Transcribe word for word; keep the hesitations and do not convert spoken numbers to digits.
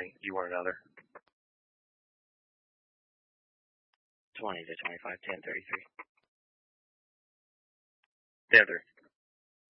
twenty. You want another? twenty to twenty-five, ten thirty-three. The other.